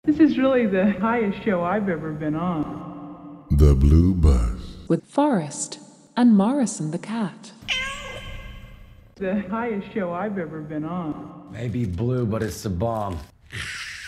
This is really the highest show I've ever been on. The Blue Bus. With Forrest and Morrison the cat. The highest show I've ever been on. Maybe blue, but it's the bomb.